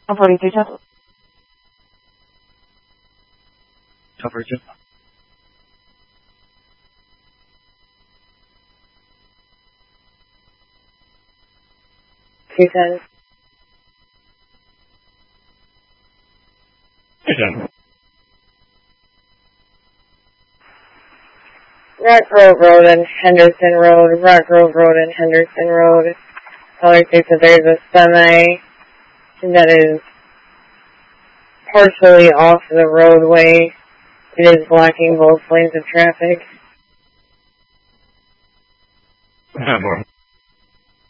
Autorization. Coverage. $210. Rock Grove Road and Henderson Road. Rock Grove Road and Henderson Road. Caller states that there's a semi that is partially off the roadway. It is blocking both lanes of traffic.